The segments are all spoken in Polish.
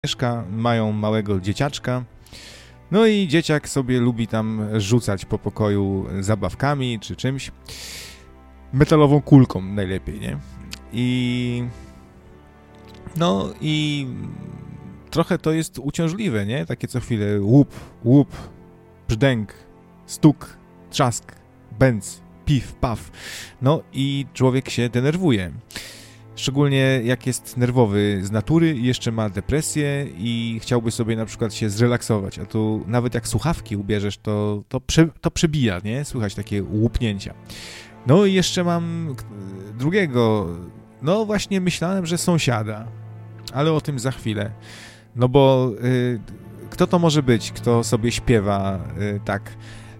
mieszka, mają małego dzieciaczka. No i dzieciak sobie lubi tam rzucać po pokoju zabawkami czy czymś. Metalową kulką najlepiej, nie? I trochę to jest uciążliwe, nie? Takie co chwilę łup, brzdęk, stuk, trzask, bęc, pif, paf. No i człowiek się denerwuje. Szczególnie jak jest nerwowy z natury i jeszcze ma depresję i chciałby sobie na przykład się zrelaksować, a tu nawet jak słuchawki ubierzesz, to przebija, nie? Słychać takie łupnięcia. No i jeszcze mam drugiego, no właśnie myślałem, że sąsiada, ale o tym za chwilę. No bo kto to może być, kto sobie śpiewa tak...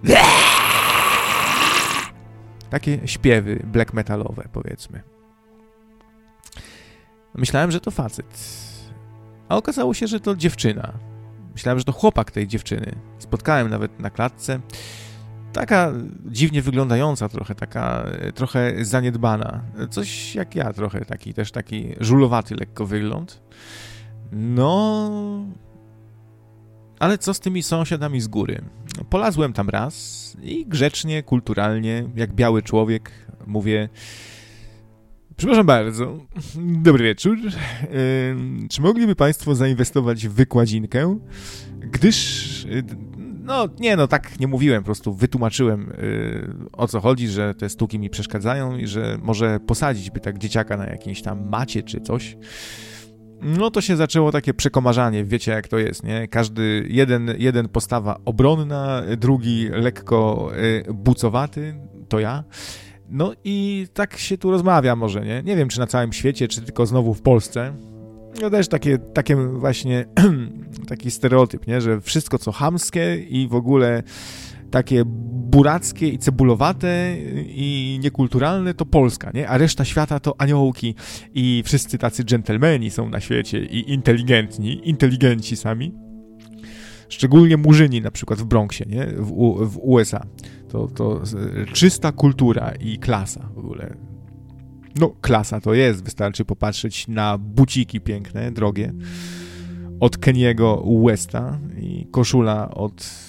Takie śpiewy black metalowe, powiedzmy. Myślałem, że to facet, a okazało się, że to dziewczyna. Myślałem, że to chłopak tej dziewczyny. Spotkałem nawet na klatce. Taka dziwnie wyglądająca trochę zaniedbana. Coś jak ja trochę, taki żulowaty lekko wygląd. No... Ale co z tymi sąsiadami z góry? Polazłem tam raz i grzecznie, kulturalnie, jak biały człowiek, mówię: przepraszam bardzo, dobry wieczór. Czy mogliby Państwo zainwestować w wykładzinkę? Gdyż... tak nie mówiłem, po prostu wytłumaczyłem, o co chodzi, że te stuki mi przeszkadzają i że może posadzić by tak dzieciaka na jakimś tam macie czy coś. No to się zaczęło takie przekomarzanie, wiecie jak to jest, nie? Każdy, jeden postawa obronna, drugi lekko bucowaty, to ja. No i tak się tu rozmawia może, nie? Nie wiem, czy na całym świecie, czy tylko znowu w Polsce. No też takie właśnie taki stereotyp, nie? Że wszystko co chamskie i w ogóle takie burackie i cebulowate i niekulturalne to Polska, nie? A reszta świata to aniołki i wszyscy tacy dżentelmeni są na świecie i inteligenci sami. Szczególnie Murzyni na przykład w Bronxie, nie? W USA. To czysta kultura i klasa w ogóle. No, klasa to jest. Wystarczy popatrzeć na buciki piękne, drogie. Od Keniego Westa i koszula od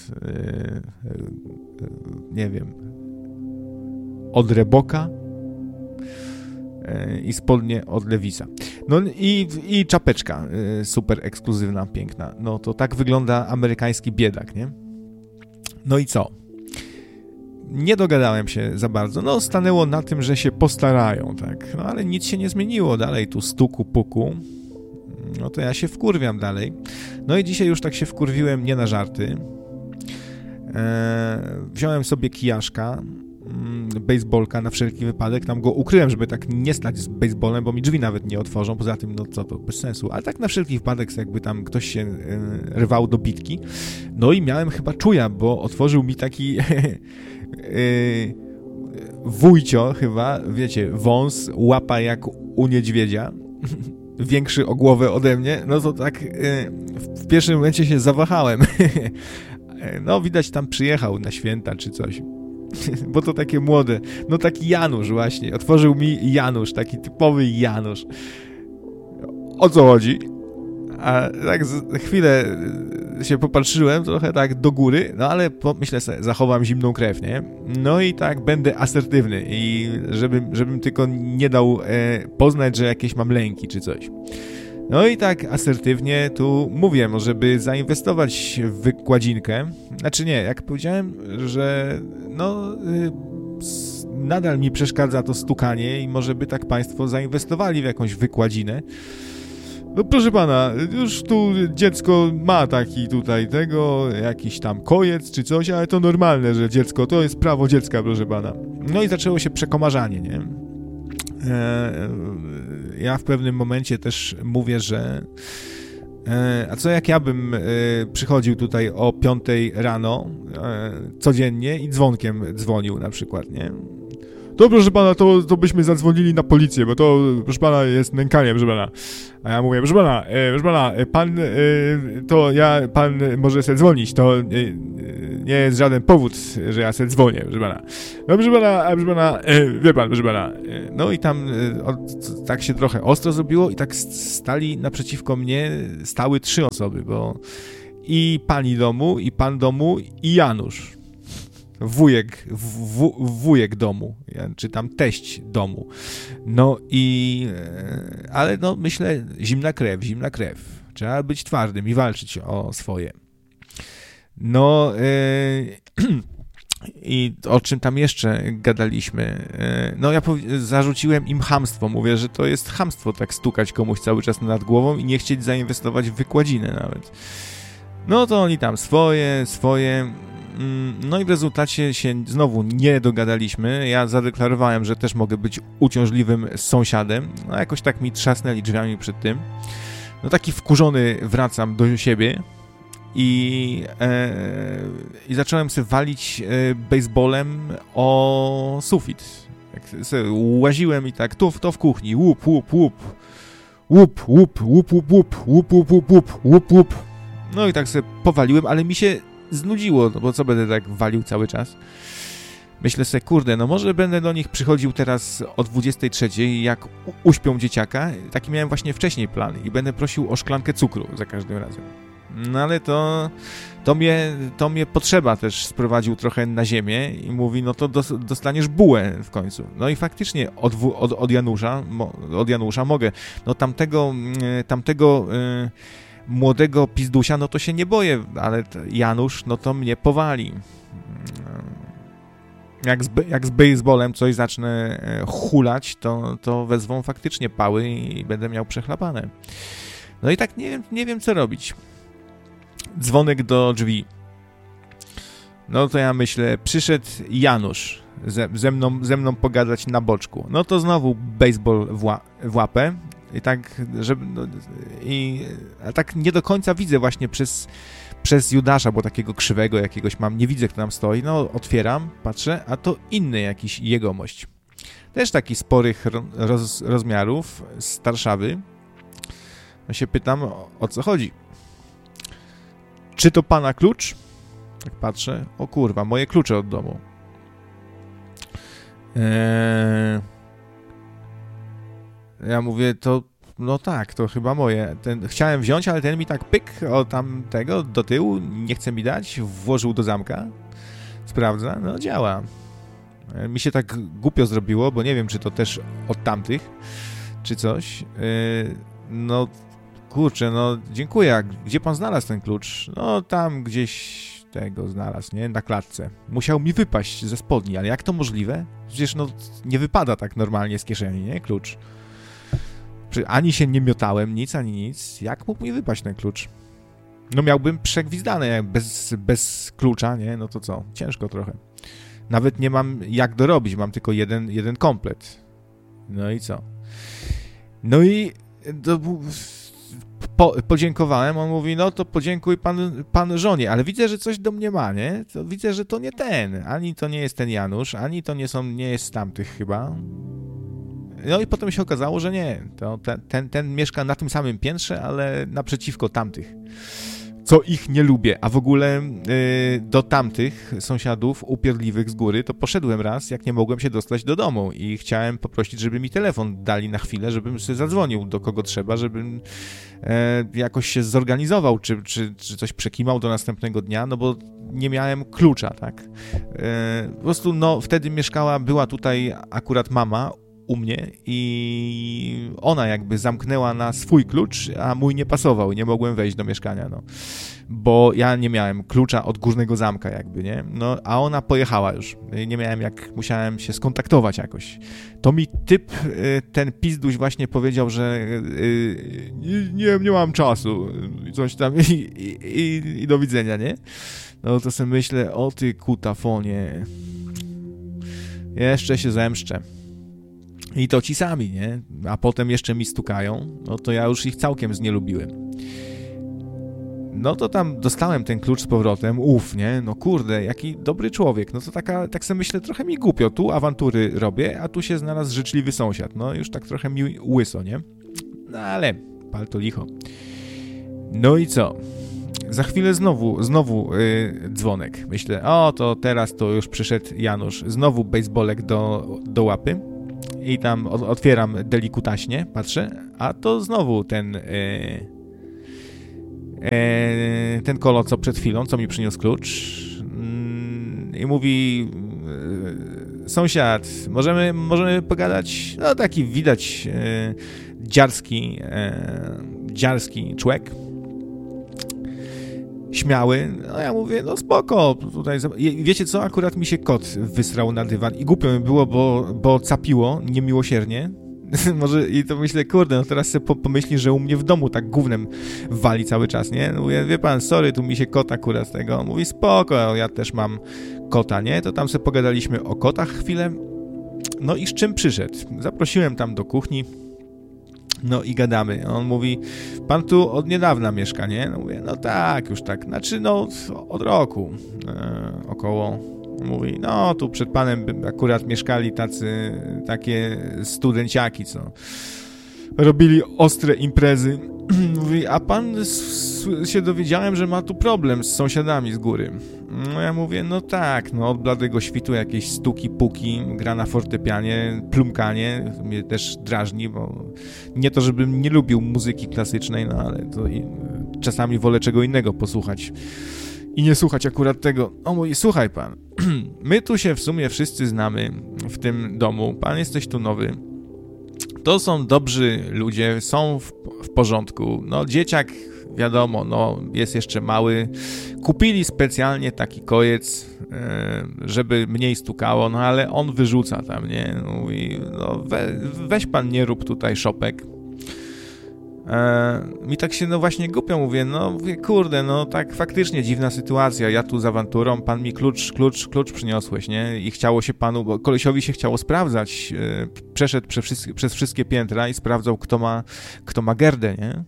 od Reeboka i spodnie od Levisa. No i czapeczka super ekskluzywna, piękna. No to tak wygląda amerykański biedak, nie? No i co? Nie dogadałem się za bardzo. No stanęło na tym, że się postarają, tak? No ale nic się nie zmieniło. Dalej tu stuku puku. No to ja się wkurwiam dalej. No i dzisiaj już tak się wkurwiłem nie na żarty. Wziąłem sobie kijaszka, bejsbolka na wszelki wypadek. Tam go ukryłem, żeby tak nie stać z bejsbolem, bo mi drzwi nawet nie otworzą. Poza tym, no co to, bez sensu. Ale tak na wszelki wypadek, jakby tam ktoś się rwał do bitki. No i miałem chyba czuja, bo otworzył mi taki wujcio chyba, wiecie, wąs, łapa jak u niedźwiedzia. Większy o głowę ode mnie, no to tak w pierwszym momencie się zawahałem. No widać tam przyjechał na święta czy coś. Bo to takie młode. No taki Janusz właśnie. Otworzył mi Janusz, taki typowy Janusz. O co chodzi? A tak chwilę się popatrzyłem trochę tak do góry, no ale myślę sobie, zachowam zimną krew, nie? No i tak będę asertywny i żebym tylko nie dał poznać, że jakieś mam lęki czy coś. No i tak asertywnie tu mówię, żeby zainwestować w wykładzinkę. Znaczy nie, jak powiedziałem, że nadal mi przeszkadza to stukanie i może by tak Państwo zainwestowali w jakąś wykładzinę. No proszę pana, już tu dziecko ma taki tutaj jakiś tam kojec czy coś, ale to normalne, że dziecko, to jest prawo dziecka, proszę pana. No i zaczęło się przekomarzanie, nie? Ja w pewnym momencie też mówię, że a co jak ja bym przychodził tutaj o 5 rano codziennie i dzwonkiem dzwonił na przykład, nie? To proszę pana, to byśmy zadzwonili na policję, bo to proszę pana jest nękanie, proszę pana. A ja mówię, proszę pana, pan może sobie dzwonić, to nie jest żaden powód, że ja sobie dzwonię, proszę pana. No, proszę pana, wie pan, proszę pana. No i tam tak się trochę ostro zrobiło i tak stali naprzeciwko mnie, stały 3 osoby, bo i pani domu, i pan domu, i Janusz. Wujek domu, czy tam teść domu. No i, ale no myślę, zimna krew. Trzeba być twardym i walczyć o swoje. No i o czym tam jeszcze gadaliśmy? No ja zarzuciłem im chamstwo. Mówię, że to jest chamstwo tak stukać komuś cały czas nad głową i nie chcieć zainwestować w wykładzinę nawet. No to oni tam swoje. No i w rezultacie się znowu nie dogadaliśmy. Ja zadeklarowałem, że też mogę być uciążliwym sąsiadem. No jakoś tak mi trzasnęli drzwiami przed tym. No taki wkurzony wracam do siebie i zacząłem sobie walić baseballem o sufit. Jak sobie łaziłem i tak to w kuchni. Łup. No i tak sobie powaliłem, ale mi się znudziło, no bo co będę tak walił cały czas? Myślę sobie, kurde, no może będę do nich przychodził teraz o 23:00, jak uśpią dzieciaka. Taki miałem właśnie wcześniej plan i będę prosił o szklankę cukru za każdym razem. No ale to mnie potrzeba też sprowadził trochę na ziemię i mówi, no to dostaniesz bułę w końcu. No i faktycznie od Janusza mogę. No tamtego młodego pizdusia, no to się nie boję, ale Janusz, no to mnie powali. Jak z baseballem coś zacznę hulać, to wezwą faktycznie pały i będę miał przechlapane. No i tak nie wiem co robić. Dzwonek do drzwi. No to ja myślę, przyszedł Janusz ze mną pogadać na boczku. No to znowu baseball w łapę. I tak, a tak nie do końca widzę właśnie przez Judasza, bo takiego krzywego jakiegoś mam, nie widzę, kto tam stoi. No, otwieram, patrzę, a to inny jakiś jegomość. Też taki sporych rozmiarów, z Warszawy. No się pytam, o co chodzi. Czy to pana klucz? Tak patrzę, o kurwa, moje klucze od domu. Ja mówię, no tak, to chyba moje. Chciałem wziąć, ale ten mi tak pyk o tamtego do tyłu, nie chce mi dać, włożył do zamka, sprawdza, no działa. Mi się tak głupio zrobiło, bo nie wiem, czy to też od tamtych, czy coś. No kurczę, no dziękuję. Gdzie pan znalazł ten klucz? No tam gdzieś tego znalazł, nie? Na klatce. Musiał mi wypaść ze spodni, ale jak to możliwe? Przecież no nie wypada tak normalnie z kieszeni, nie? Klucz. Ani się nie miotałem, ani nic. Jak mógł mi wypaść ten klucz? No miałbym przegwizdane bez klucza, nie? No to co? Ciężko trochę. Nawet nie mam jak dorobić, mam tylko jeden komplet. No i co? No i podziękowałem, on mówi, no to podziękuj pan żonie, ale widzę, że coś do mnie ma, nie? To widzę, że to nie ten, ani to nie jest ten Janusz, ani to nie jest z tamtych chyba. No i potem się okazało, że nie, to ten mieszka na tym samym piętrze, ale naprzeciwko tamtych. Co ich nie lubię, a w ogóle do tamtych sąsiadów upierdliwych z góry to poszedłem raz, jak nie mogłem się dostać do domu i chciałem poprosić, żeby mi telefon dali na chwilę, żebym sobie zadzwonił do kogo trzeba, żebym jakoś się zorganizował, czy coś przekimał do następnego dnia, no bo nie miałem klucza, tak. Po prostu, no, wtedy była tutaj akurat mama u mnie i ona jakby zamknęła na swój klucz, a mój nie pasował i nie mogłem wejść do mieszkania, no. Bo ja nie miałem klucza od górnego zamka jakby, nie? No, a ona pojechała już. Nie miałem musiałem się skontaktować jakoś. To mi typ, ten pizduś właśnie powiedział, że nie mam czasu, coś tam i do widzenia, nie? No to sobie myślę, o ty kutafonie, jeszcze się zemszczę. I to ci sami, nie? A potem jeszcze mi stukają, no to ja już ich całkiem znielubiłem. No to tam dostałem ten klucz z powrotem, nie? No kurde, jaki dobry człowiek. No to tak sobie myślę, trochę mi głupio. Tu awantury robię, a tu się znalazł życzliwy sąsiad. No już tak trochę mi łyso, nie? No ale pal to licho. No i co? za chwilę znowu dzwonek. Myślę, o, to teraz to już przyszedł Janusz. Znowu bejsbolek do łapy. I tam otwieram delikutaśnie, patrzę, a to znowu ten kolo, co przed chwilą, co mi przyniósł klucz. I mówi, sąsiad, możemy pogadać? No taki widać dziarski człowiek. Śmiały. No ja mówię, no spoko. Tutaj, wiecie co, akurat mi się kot wysrał na dywan i głupio mi było, bo capiło niemiłosiernie. Może i to myślę, kurde, no teraz sobie pomyśli, że u mnie w domu tak gównem wali cały czas, nie? Mówię, wie pan, sorry, tu mi się kot akurat z tego. Mówi, spoko, ja też mam kota, nie? To tam sobie pogadaliśmy o kotach chwilę. No i z czym przyszedł? Zaprosiłem tam do kuchni. No i gadamy. On mówi, pan tu od niedawna mieszka, nie? No mówię, no tak, już tak. Znaczy, no od roku około. Mówi, no tu przed panem akurat mieszkali takie studenciaki, co robili ostre imprezy. Mówi, a pan się dowiedziałem, że ma tu problem z sąsiadami z góry. No ja mówię, no tak, no od bladego świtu jakieś stuki, puki, gra na fortepianie, plumkanie, mnie też drażni, bo nie to, żebym nie lubił muzyki klasycznej, no ale to czasami wolę czego innego posłuchać. I nie słuchać akurat tego. O mój, słuchaj pan, my tu się w sumie wszyscy znamy w tym domu, pan jesteś tu nowy. To są dobrzy ludzie, są w porządku. No dzieciak, wiadomo, no jest jeszcze mały. Kupili specjalnie taki kojec, żeby mniej stukało, no ale on wyrzuca tam, nie? Mówi, no weź pan nie rób tutaj szopek. Mi tak się no właśnie głupio mówię, no mówię, kurde, no tak faktycznie dziwna sytuacja, ja tu z awanturą, pan mi klucz przyniosłeś, nie? I chciało się panu, bo kolesiowi się chciało sprawdzać, przeszedł przez wszystkie piętra i sprawdzał, kto ma gerdę, nie?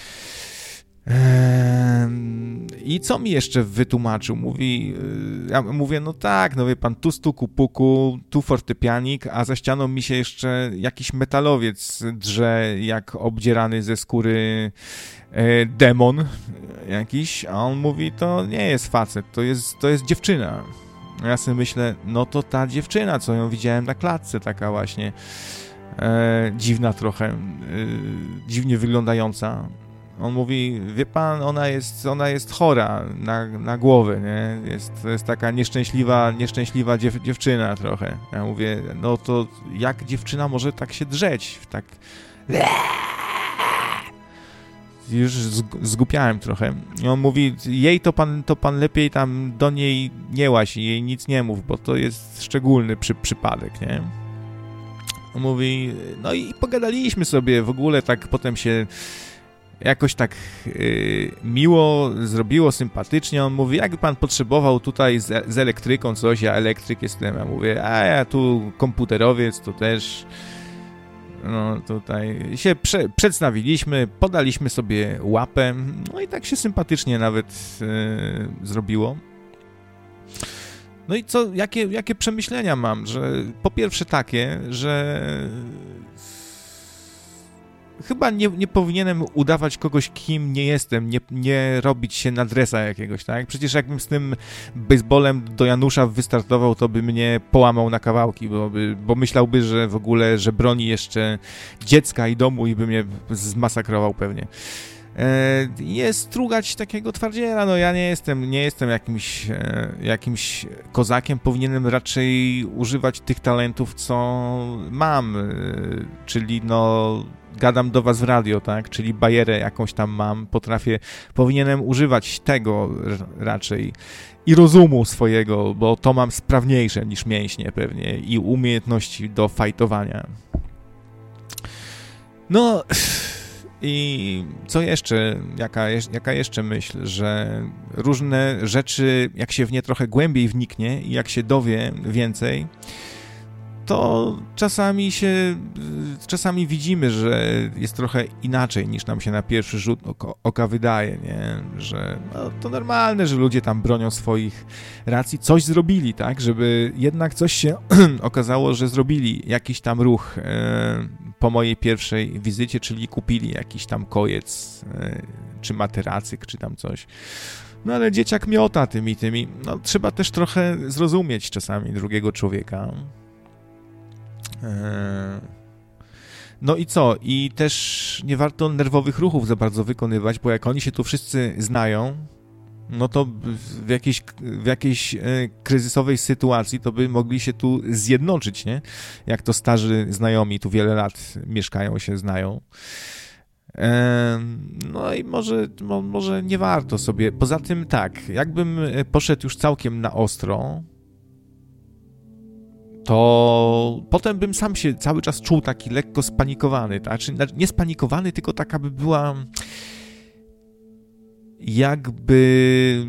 I co mi jeszcze wytłumaczył? Mówi, ja mówię, no tak, no wie pan, tu stuku puku, tu fortepianik, a za ścianą mi się jeszcze jakiś metalowiec drze, jak obdzierany ze skóry demon jakiś, a on mówi, to nie jest facet, to jest dziewczyna. Ja sobie myślę, no to ta dziewczyna, co ją widziałem na klatce, taka właśnie dziwna trochę, dziwnie wyglądająca. On mówi, wie pan, ona jest chora na głowę, nie? To jest taka nieszczęśliwa dziewczyna trochę. Ja mówię, no to jak dziewczyna może tak się drzeć? Tak... Już zgłupiałem trochę. I on mówi, jej to pan lepiej tam do niej nie łaź i jej nic nie mów, bo to jest szczególny przypadek, nie? On mówi, no i pogadaliśmy sobie, w ogóle tak potem się... Jakoś tak miło zrobiło, sympatycznie. On mówi, jakby pan potrzebował tutaj z elektryką coś, ja elektryk jestem. Ja mówię, a ja tu komputerowiec, to też. No tutaj się przedstawiliśmy, podaliśmy sobie łapę, no i tak się sympatycznie nawet zrobiło. No i co, jakie przemyślenia mam, że po pierwsze takie, że chyba nie powinienem udawać kogoś, kim nie jestem, nie robić się na dresa jakiegoś, tak? Przecież jakbym z tym baseballem do Janusza wystartował, to by mnie połamał na kawałki, bo myślałby, że w ogóle, że broni jeszcze dziecka i domu i by mnie zmasakrował pewnie. Nie strugać takiego twardziela, no ja nie jestem jakimś kozakiem, powinienem raczej używać tych talentów, co mam, czyli no gadam do was w radio, tak, czyli bajerę jakąś tam mam, powinienem używać tego raczej i rozumu swojego, bo to mam sprawniejsze niż mięśnie pewnie i umiejętności do fajtowania. No... I co jeszcze, jaka jeszcze myśl, że różne rzeczy, jak się w nie trochę głębiej wniknie i jak się dowie więcej, to czasami widzimy, że jest trochę inaczej niż nam się na pierwszy rzut oka wydaje, nie? Że no, to normalne, że ludzie tam bronią swoich racji, coś zrobili, tak, żeby jednak coś się okazało, że zrobili jakiś tam ruch po mojej pierwszej wizycie, czyli kupili jakiś tam kojec, czy materacyk, czy tam coś. No ale dzieciak miota tymi. No trzeba też trochę zrozumieć czasami drugiego człowieka. No i co? I też nie warto nerwowych ruchów za bardzo wykonywać, bo jak oni się tu wszyscy znają, no to w jakiejś kryzysowej sytuacji to by mogli się tu zjednoczyć, nie? Jak to starzy znajomi tu wiele lat mieszkają, się znają. No i może nie warto sobie. Poza tym tak, jakbym poszedł już całkiem na ostro, to potem bym sam się cały czas czuł taki lekko spanikowany, tak? Znaczy, nie spanikowany, tylko taka by była jakby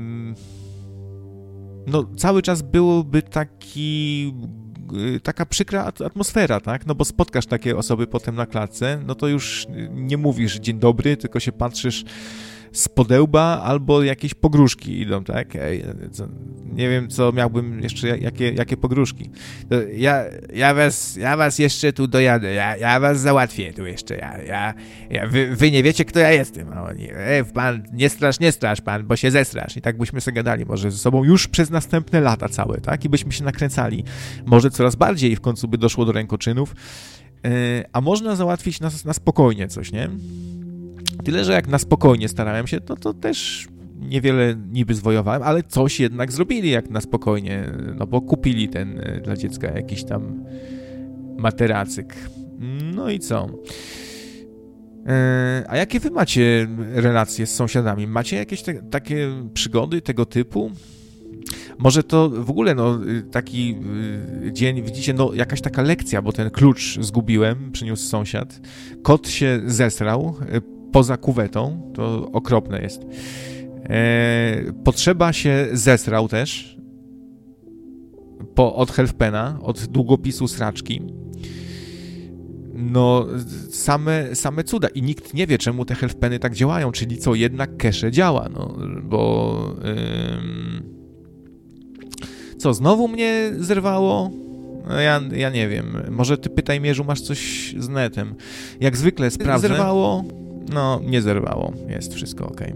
no cały czas byłoby taka przykra atmosfera, tak? No bo spotkasz takie osoby potem na klatce, no to już nie mówisz dzień dobry, tylko się patrzysz z podełba albo jakieś pogróżki idą, tak? Nie wiem, co miałbym jeszcze, jakie pogróżki. Ja was jeszcze tu dojadę, ja was załatwię tu jeszcze, wy nie wiecie, kto ja jestem. A oni, pan, nie strasz pan, bo się zesrasz. I tak byśmy sobie gadali może ze sobą już przez następne lata całe, tak? I byśmy się nakręcali. Może coraz bardziej i w końcu by doszło do rękoczynów. A można załatwić na spokojnie coś, nie? Tyle, że jak na spokojnie starałem się, to też niewiele niby zwojowałem, ale coś jednak zrobili jak na spokojnie, no bo kupili dla dziecka jakiś tam materacyk. No i co? A jakie wy macie relacje z sąsiadami? Macie jakieś takie przygody tego typu? Może to w ogóle, no, taki dzień, widzicie, no, jakaś taka lekcja, bo ten klucz zgubiłem, przyniósł sąsiad. Kot się zesrał poza kuwetą, to okropne jest. Potrzeba się zesrał też od helfpena, od długopisu sraczki. No, same cuda. I nikt nie wie, czemu te helfpeny tak działają, czyli co, jednak cache działa, no, bo... Co, znowu mnie zerwało? No ja nie wiem. Może ty, pytaj Mierzu, masz coś z netem. Jak zwykle sprawdzę. Zerwało? No, nie zerwało. Jest wszystko ok.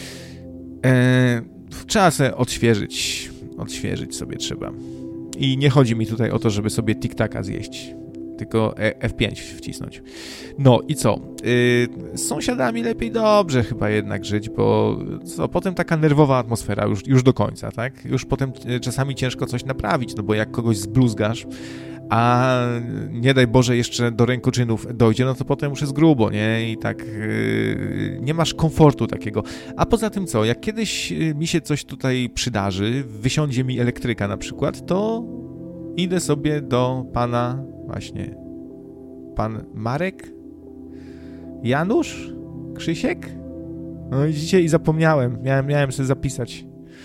Trzeba sobie odświeżyć. Odświeżyć sobie trzeba. I nie chodzi mi tutaj o to, żeby sobie TikTaka zjeść. Tylko F5 wcisnąć. No i co? Z sąsiadami lepiej dobrze chyba jednak żyć, bo potem taka nerwowa atmosfera już do końca, tak? Już potem czasami ciężko coś naprawić, no bo jak kogoś zbluzgasz, a nie daj Boże jeszcze do rękoczynów dojdzie, no to potem już jest grubo, nie? I tak nie masz komfortu takiego. A poza tym co? Jak kiedyś mi się coś tutaj przydarzy, wysiądzie mi elektryka na przykład, to idę sobie do pana właśnie, pan Marek? Janusz? Krzysiek? No i dzisiaj zapomniałem, miałem sobie zapisać.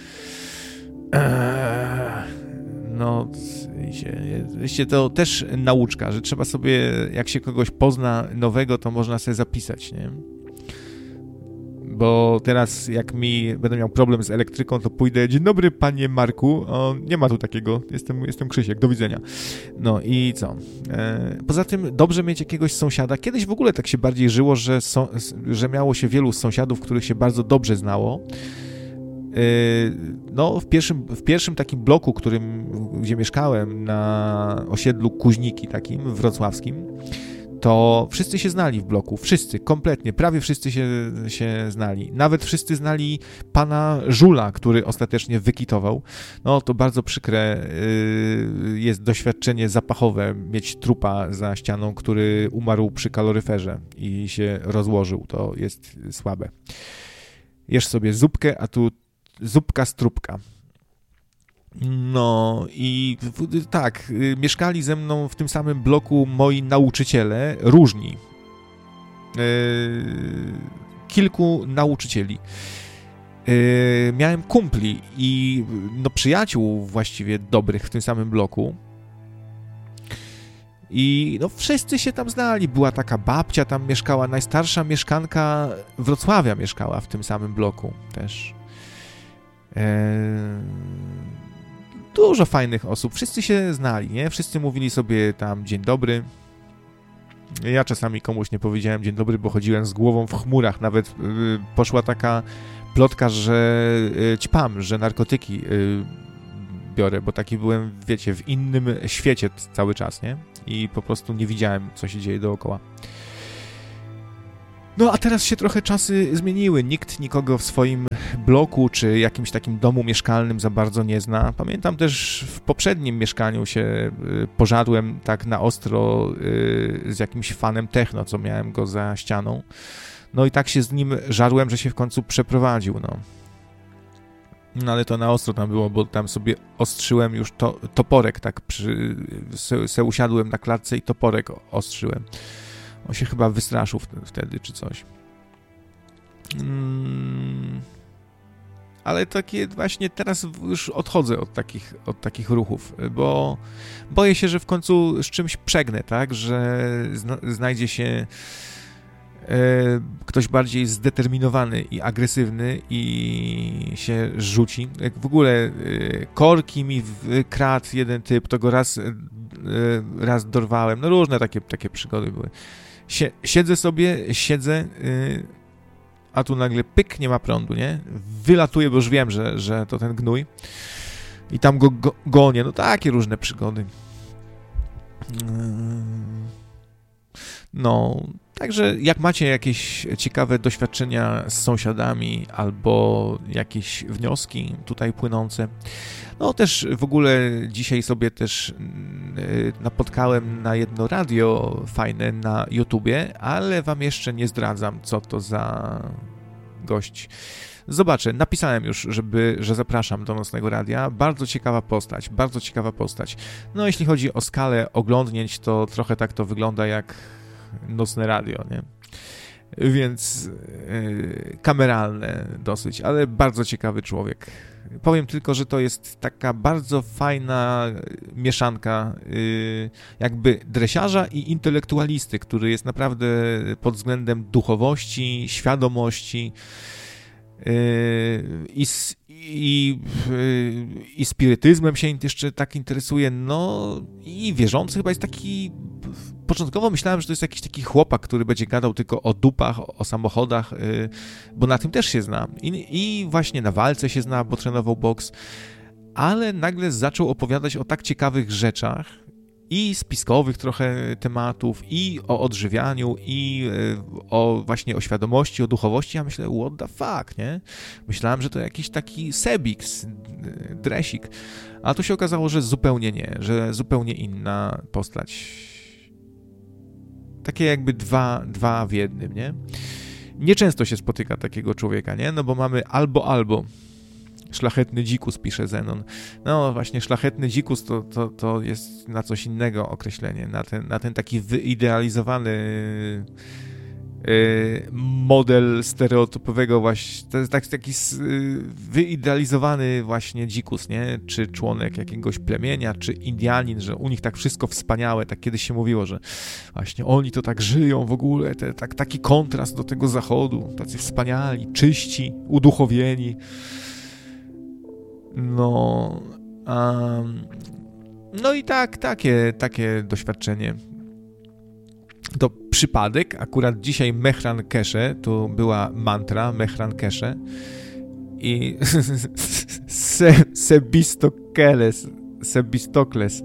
No, to też nauczka, że trzeba sobie, jak się kogoś pozna nowego, to można sobie zapisać, nie? Bo teraz jak będę miał problem z elektryką, to pójdę, dzień dobry panie Marku, nie ma tu takiego, jestem Krzysiek, do widzenia. No i co? Poza tym dobrze mieć jakiegoś sąsiada. Kiedyś w ogóle tak się bardziej żyło, że miało się wielu sąsiadów, których się bardzo dobrze znało. No, w pierwszym takim bloku, gdzie mieszkałem, na osiedlu Kuźniki takim wrocławskim, to wszyscy się znali w bloku, wszyscy, kompletnie, prawie wszyscy się znali. Nawet wszyscy znali pana Żula, który ostatecznie wykitował. No to bardzo przykre jest doświadczenie zapachowe, mieć trupa za ścianą, który umarł przy kaloryferze i się rozłożył. To jest słabe. Jesz sobie zupkę, a tu zupka z trupka. No i tak, mieszkali ze mną w tym samym bloku moi nauczyciele, różni. Kilku nauczycieli. Miałem kumpli i przyjaciół właściwie dobrych w tym samym bloku. I wszyscy się tam znali. Była taka babcia, tam mieszkała, najstarsza mieszkanka Wrocławia mieszkała w tym samym bloku też. Dużo fajnych osób, wszyscy się znali, nie? Wszyscy mówili sobie tam dzień dobry. Ja czasami komuś nie powiedziałem dzień dobry, bo chodziłem z głową w chmurach. Nawet poszła taka plotka, że ćpam, że narkotyki biorę, bo taki byłem, wiecie, w innym świecie cały czas, nie? I po prostu nie widziałem, co się dzieje dookoła. No, a teraz się trochę czasy zmieniły. Nikt nikogo w swoim bloku czy jakimś takim domu mieszkalnym za bardzo nie zna. Pamiętam też w poprzednim mieszkaniu się pożarłem tak na ostro z jakimś fanem techno, co miałem go za ścianą. No i tak się z nim żarłem, że się w końcu przeprowadził, no. No ale to na ostro tam było, bo tam sobie ostrzyłem już toporek, tak se usiadłem na klatce i toporek ostrzyłem. On się chyba wystraszył wtedy, czy coś. Ale takie właśnie teraz już odchodzę od takich ruchów, bo boję się, że w końcu z czymś przegnę, tak? Że znajdzie się ktoś bardziej zdeterminowany i agresywny i się rzuci. Jak w ogóle korki mi wkradł jeden typ, to go raz dorwałem. No różne takie przygody były. Siedzę, a tu nagle pyk, nie ma prądu, nie? Wylatuję, bo już wiem, że to ten gnój. I tam go gonię. No takie różne przygody. No, także jak macie jakieś ciekawe doświadczenia z sąsiadami albo jakieś wnioski tutaj płynące, no też w ogóle dzisiaj sobie też napotkałem na jedno radio fajne na YouTubie, ale wam jeszcze nie zdradzam, co to za gość. Zobaczę, napisałem już, że zapraszam do Nocnego Radia. Bardzo ciekawa postać. No jeśli chodzi o skalę oglądnięć, to trochę tak to wygląda jak Nocne Radio, nie? Więc kameralne dosyć, ale bardzo ciekawy człowiek. Powiem tylko, że to jest taka bardzo fajna mieszanka jakby dresiarza i intelektualisty, który jest naprawdę pod względem duchowości, świadomości i spirytyzmem się jeszcze tak interesuje, no i wierzący chyba jest taki. Początkowo myślałem, że to jest jakiś taki chłopak, który będzie gadał tylko o dupach, o samochodach, bo na tym też się zna. I właśnie na walce się zna, bo trenował boks, ale nagle zaczął opowiadać o tak ciekawych rzeczach i spiskowych trochę tematów, i o odżywianiu, i właśnie o świadomości, o duchowości. Ja myślę, what the fuck, nie? Myślałem, że to jakiś taki Sebix, dresik, a tu się okazało, że zupełnie nie, że zupełnie inna postać. Takie jakby dwa w jednym, nie? Nieczęsto się spotyka takiego człowieka, nie? No bo mamy albo. Szlachetny dzikus, pisze Zenon. No właśnie, szlachetny dzikus to jest na coś innego określenie, na ten taki wyidealizowany model stereotypowego właśnie, to jest taki wyidealizowany właśnie dzikus, nie? Czy członek jakiegoś plemienia, czy Indianin, że u nich tak wszystko wspaniałe, tak kiedyś się mówiło, że właśnie oni to tak żyją w ogóle, taki kontrast do tego zachodu, tacy wspaniali, czyści, uduchowieni. No i takie doświadczenie. To przypadek, akurat dzisiaj Mehran Keshe, to była mantra Mehran Keshe i Sebistokles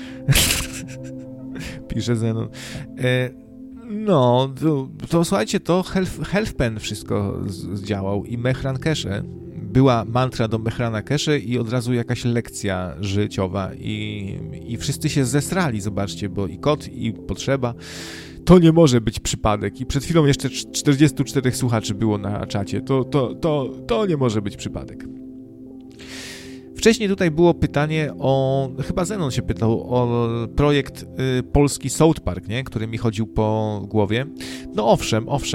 pisze Zenon. No, to słuchajcie, to Healthpen wszystko zdziałał i Mehran Keshe. Była mantra do Mehrana Keshe i od razu jakaś lekcja życiowa i wszyscy się zesrali, zobaczcie, bo i kot, i potrzeba. To nie może być przypadek. I przed chwilą jeszcze 44 słuchaczy było na czacie. To nie może być przypadek. Wcześniej tutaj było pytanie chyba Zenon się pytał o projekt polski South Park, nie? Który mi chodził po głowie. No owszem,